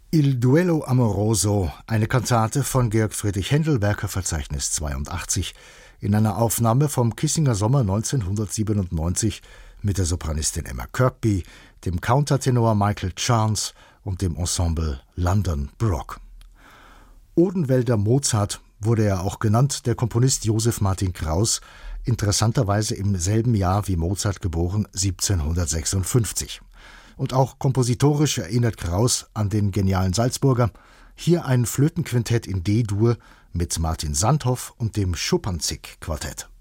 Il Duello Amoroso, eine Kantate von Georg Friedrich Händel, Werkeverzeichnis 82, in einer Aufnahme vom Kissinger Sommer 1997 mit der Sopranistin Emma Kirkby, dem Countertenor Michael Chance und dem Ensemble London Baroque. Odenwälder Mozart wurde er auch genannt, der Komponist Joseph Martin Kraus, interessanterweise im selben Jahr wie Mozart geboren, 1756. Und auch kompositorisch erinnert Kraus an den genialen Salzburger. Hier ein Flötenquintett in D-Dur mit Martin Sandhoff und dem Schuppanzig-Quartett.